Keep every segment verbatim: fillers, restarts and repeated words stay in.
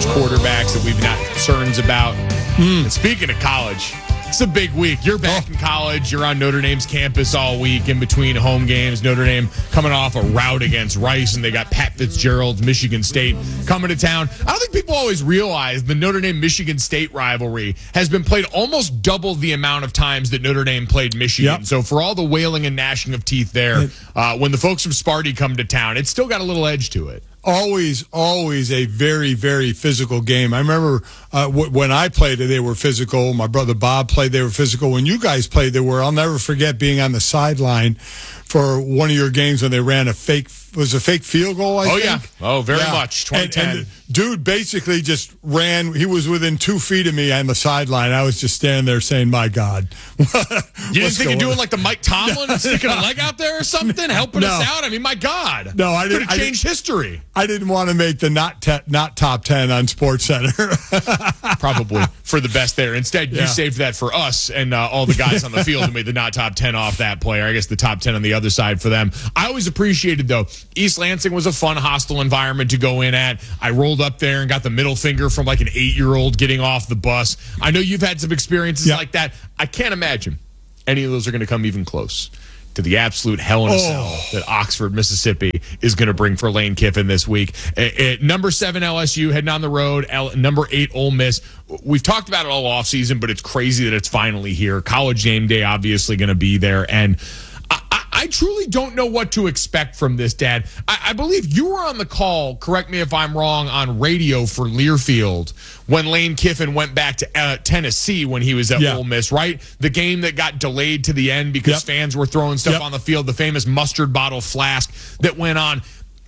quarterbacks that we've got concerns about. Mm. And speaking of college, it's a big week. You're back oh. in college. You're on Notre Dame's campus all week in between home games. Notre Dame coming off a rout against Rice, and they got Pat Fitzgerald, Michigan State, coming to town. I don't think people always realize the Notre Dame-Michigan State rivalry has been played almost double the amount of times that Notre Dame played Michigan. Yep. So for all the wailing and gnashing of teeth there, uh, when the folks from Sparty come to town, it's still got a little edge to it. Always, always a very, very physical game. I remember uh, w- when I played, they were physical. My brother Bob played, they were physical. When you guys played, they were. I'll never forget being on the sideline for one of your games when they ran a fake, was a fake field goal, I oh, think? yeah. Oh, very yeah. much, twenty ten. And, and the dude basically just ran. He was within two feet of me on the sideline. I was just standing there saying, my God. You didn't think of doing on? like the Mike Tomlin, and sticking a leg out there or something, helping no. us out? I mean, my God. No, I didn't. Could have changed I history. I didn't want to make the not te- not top ten on SportsCenter. Probably for the best there. Instead, you yeah. saved that for us and uh, all the guys on the field who made the not top ten off that player. I guess the top ten on the other side for them. I always appreciated, though, East Lansing was a fun, hostile environment to go in at. I rolled up there and got the middle finger from like an eight-year-old getting off the bus. I know you've had some experiences yep. like that. I can't imagine any of those are going to come even close to the absolute hell in a cell oh. that Oxford, Mississippi is going to bring for Lane Kiffin this week. At, at number seven, L S U heading on the road. L, number eight, Ole Miss. We've talked about it all offseason, but it's crazy that it's finally here. College game day obviously going to be there. And I, I, I truly don't know what to expect from this, Dad. I, I believe you were on the call, correct me if I'm wrong, on radio for Learfield when Lane Kiffin went back to uh, Tennessee when he was at yeah. Ole Miss, right? The game that got delayed to the end because yep. fans were throwing stuff yep. on the field, the famous mustard bottle flask that went on.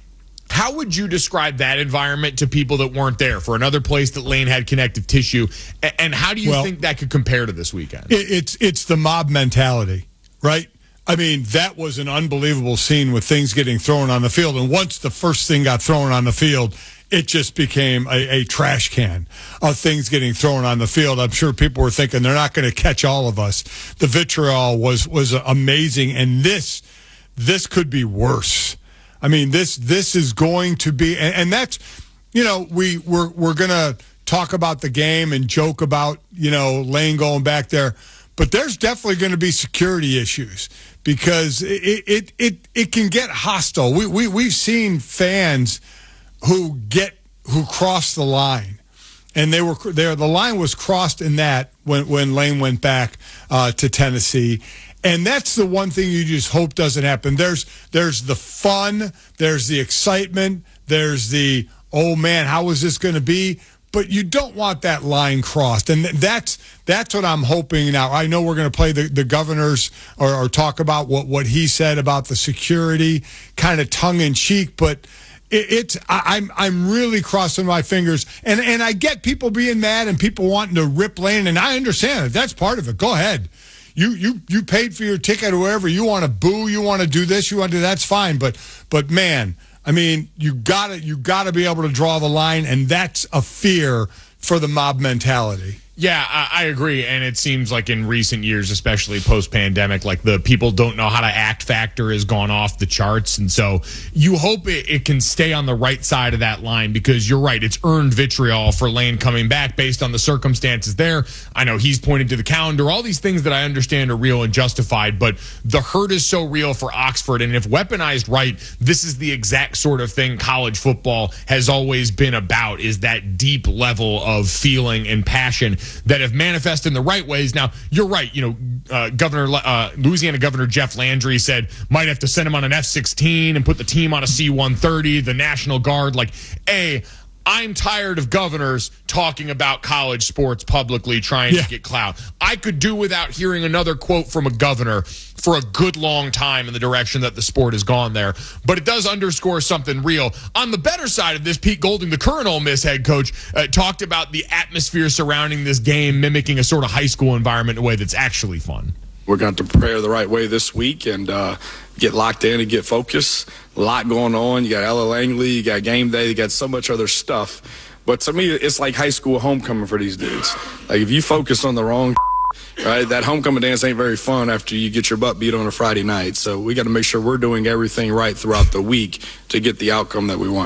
How would you describe that environment to people that weren't there for another place that Lane had connective tissue? And how do you well, think that could compare to this weekend? It's it's the mob mentality, right? I mean, that was an unbelievable scene with things getting thrown on the field. And once the first thing got thrown on the field, it just became a, a trash can of things getting thrown on the field. I'm sure people were thinking they're not going to catch all of us. The vitriol was was amazing, and this this could be worse. I mean, this this is going to be, and, and that's, you know, we we're we're going to talk about the game and joke about, you know, Lane going back there, but there's definitely going to be security issues because it it it, it can get hostile. We we we've seen fans who get who cross the line, and they were there. The line was crossed in that when when Lane went back uh, to Tennessee, and that's the one thing you just hope doesn't happen. There's there's the fun, there's the excitement, there's the oh man, how is this going to be? But you don't want that line crossed, and that's that's what I'm hoping now. I know we're going to play the, the governors or, or talk about what what he said about the security, kind of tongue in cheek, but. It's I'm I'm really crossing my fingers, and and I get people being mad and people wanting to rip Lane, and I understand it. That's part of it. Go ahead, you you you paid for your ticket or wherever you want to boo, you want to do this, you want to do that's fine. But but man, I mean, you gotta you gotta be able to draw the line, and that's a fear for the mob mentality. Yeah, I, I agree, and it seems like in recent years, especially post-pandemic, like the people don't know how to act factor has gone off the charts, and so you hope it, it can stay on the right side of that line because you're right, it's earned vitriol for Lane coming back based on the circumstances there. I know he's pointed to the calendar, all these things that I understand are real and justified, but the hurt is so real for Oxford, and if weaponized right, this is the exact sort of thing college football has always been about, is that deep level of feeling and passion that have manifested in the right ways. Now, you're right. You know, uh, Governor uh, Louisiana Governor Jeff Landry said might have to send him on an F sixteen and put the team on a C one thirty, the National Guard. Like, A, I'm tired of governors talking about college sports publicly trying yeah. to get clout. I could do without hearing another quote from a governor for a good long time in the direction that the sport has gone there. But it does underscore something real. On the better side of this, Pete Golding, the current Ole Miss head coach, uh, talked about the atmosphere surrounding this game mimicking a sort of high school environment in a way that's actually fun. We're going to prepare the right way this week and uh, get locked in and get focused. A lot going on. You got Ella Langley, you got game day, you got so much other stuff. But to me, it's like high school homecoming for these dudes. Like if you focus on the wrong right, that homecoming dance ain't very fun after you get your butt beat on a Friday night. So we got to make sure we're doing everything right throughout the week to get the outcome that we want.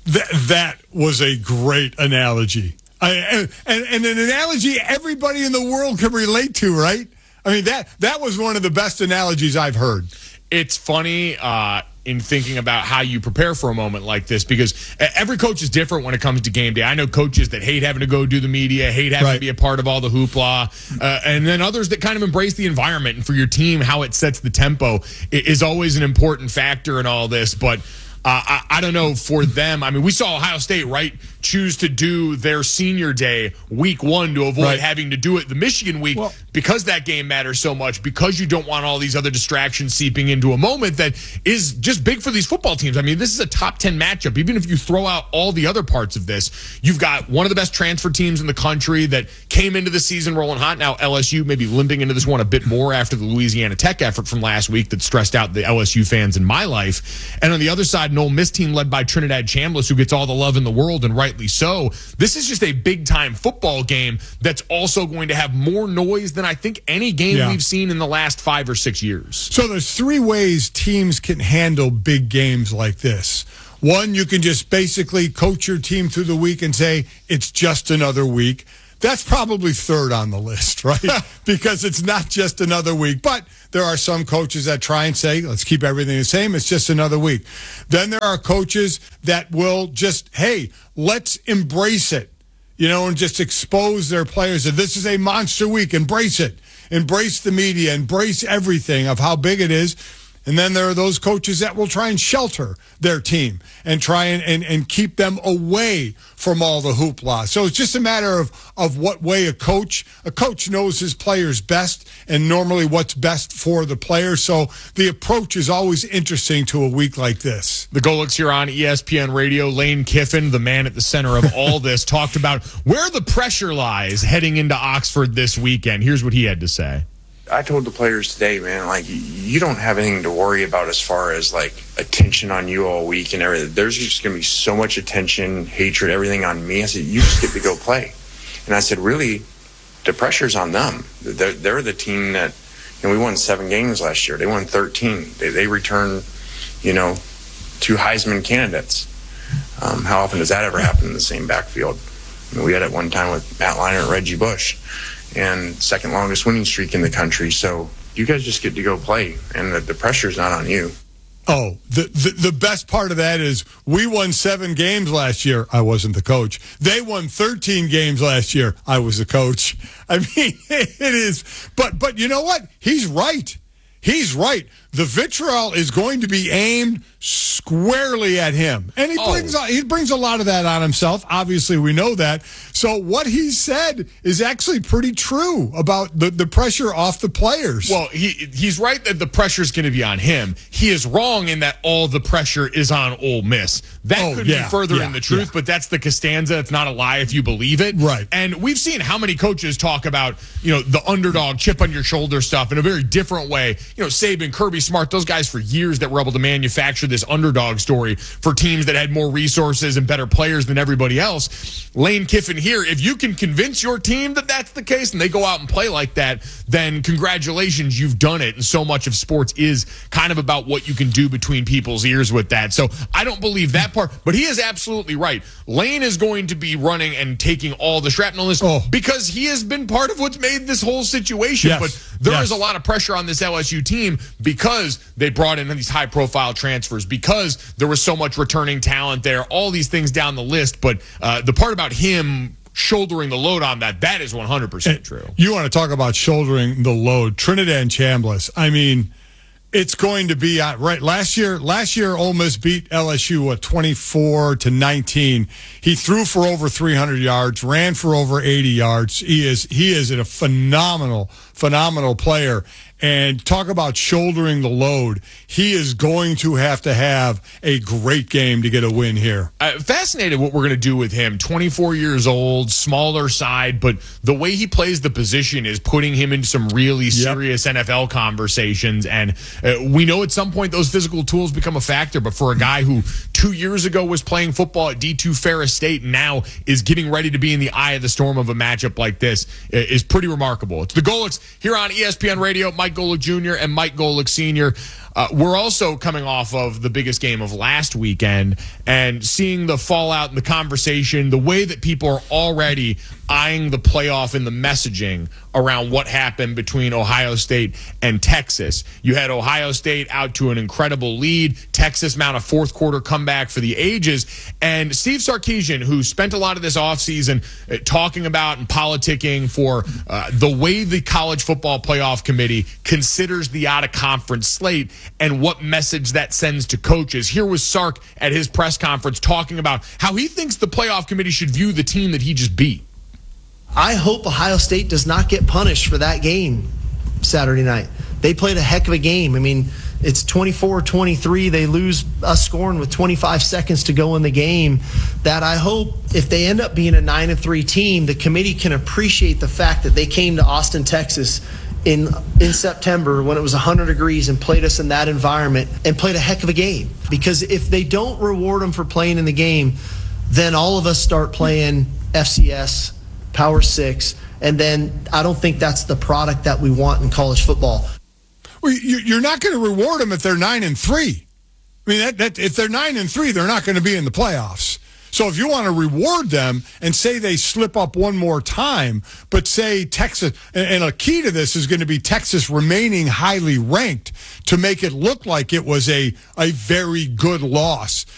That that was a great analogy. I, and, and, and an analogy everybody in the world can relate to, right? I mean, that that was one of the best analogies I've heard. It's funny uh, in thinking about how you prepare for a moment like this, because every coach is different when it comes to game day. I know coaches that hate having to go do the media, hate having right. to be a part of all the hoopla, uh, and then others that kind of embrace the environment. And for your team, how it sets the tempo is always an important factor in all this. But Uh, I, I don't know for them. I mean, we saw Ohio State, right, choose to do their senior day week one to avoid right. having to do it the Michigan week well, because that game matters so much, because you don't want all these other distractions seeping into a moment that is just big for these football teams. I mean, this is a top ten matchup. Even if you throw out all the other parts of this, you've got one of the best transfer teams in the country that came into the season rolling hot. Now L S U maybe limping into this one a bit more after the Louisiana Tech effort from last week that stressed out the L S U fans in my life. And on the other side, an Ole Miss team led by Trinidad Chambliss, who gets all the love in the world, and rightly so. This is just a big-time football game that's also going to have more noise than I think any game yeah. we've seen in the last five or six years. So there's three ways teams can handle big games like this. One, you can just basically coach your team through the week and say, it's just another week. That's probably third on the list, right? Because it's not just another week. But there are some coaches that try and say, let's keep everything the same. It's just another week. Then there are coaches that will just, hey, let's embrace it, you know, and just expose their players. And this is a monster week. Embrace it. Embrace the media. Embrace everything of how big it is. And then there are those coaches that will try and shelter their team and try and, and, and keep them away from all the hoopla. So it's just a matter of, of what way a coach, a coach knows his players best and normally what's best for the players. So the approach is always interesting to a week like this. The Golics here on E S P N Radio. Lane Kiffin, the man at the center of all this, talked about where the pressure lies heading into Oxford this weekend. Here's what he had to say. I told the players today, man, like, you don't have anything to worry about as far as, like, attention on you all week and everything. There's just going to be so much attention, hatred, everything on me. I said, you just get to go play. And I said, really, the pressure's on them. They're, they're the team that, you know, we won seven games last year. They won thirteen. They, they returned, you know, two Heisman candidates. Um, how often does that ever happen in the same backfield? I mean, we had it one time with Matt Leinart and Reggie Bush. And second longest winning streak in the country. So you guys just get to go play, and the, the pressure's not on you. Oh, the, the the best part of that is we won seven games last year. I wasn't the coach. They won thirteen games last year. I was the coach. I mean, it is. But but you know what? He's right. He's right. The vitriol is going to be aimed squarely at him. And he, oh. brings, he brings a lot of that on himself. Obviously, we know that. So what he said is actually pretty true about the, the pressure off the players. Well, he he's right that the pressure is going to be on him. He is wrong in that all the pressure is on Ole Miss. That oh, could yeah, be further yeah, in the truth, yeah. but that's the Costanza. It's not a lie if you believe it. Right. And we've seen how many coaches talk about, you know, the underdog, chip on your shoulder stuff in a very different way. You know, Saban, Kirby Smart, those guys for years that were able to manufacture this underdog story for teams that had more resources and better players than everybody else. Lane Kiffin here, if you can convince your team that that's the case and they go out and play like that, then congratulations, you've done it. And so much of sports is kind of about what you can do between people's ears with that. So I don't believe that part, but he is absolutely right. Lane is going to be running and taking all the shrapnel on this oh. because he has been part of what's made this whole situation. Yes. But there yes. is a lot of pressure on this L S U team because they brought in these high-profile transfers, because there was so much returning talent there, all these things down the list. But uh, the part about him shouldering the load on that, that is one hundred percent true. You want to talk about shouldering the load. Trinidad Chambliss, I mean, it's going to be uh, right. Last year, last year, Ole Miss beat L S U what twenty-four to nineteen. He threw for over three hundred yards, ran for over eighty yards. He is he is a phenomenal, phenomenal player. And talk about shouldering the load. He is going to have to have a great game to get a win here. Uh, fascinated what we're going to do with him. twenty-four years old, smaller side, but the way he plays the position is putting him into some really serious yep. N F L conversations. And uh, we know at some point those physical tools become a factor. But for a guy who two years ago was playing football at D two Ferris State and now is getting ready to be in the eye of the storm of a matchup like this is pretty remarkable. It's the Golics here on E S P N Radio. Mike Golic Junior and Mike Golic Senior Uh, we're also coming off of the biggest game of last weekend and seeing the fallout and the conversation, the way that people are already eyeing the playoff and the messaging around what happened between Ohio State and Texas. You had Ohio State out to an incredible lead. Texas mount a fourth quarter comeback for the ages. And Steve Sarkisian, who spent a lot of this offseason uh, talking about and politicking for uh, the way the College Football Playoff Committee considers the out-of-conference slate and what message that sends to coaches. Here was Sark at his press conference talking about how he thinks the playoff committee should view the team that he just beat. I hope Ohio State does not get punished for that game Saturday night. They played a heck of a game. I mean, it's twenty-four twenty-three. They lose us scoring with twenty-five seconds to go in the game. That I hope if they end up being a nine and three team, the committee can appreciate the fact that they came to Austin, Texas in in September when it was one hundred degrees and played us in that environment and played a heck of a game. Because if they don't reward them for playing in the game, then all of us start playing F C S, Power Six, and then I don't think that's the product that we want in college football. Well, you're not going to reward them if they're nine and three. I mean, that, that if they're nine and three, they're not going to be in the playoffs. So if you want to reward them and say they slip up one more time, but say Texas, and a key to this is going to be Texas remaining highly ranked to make it look like it was a, a very good loss.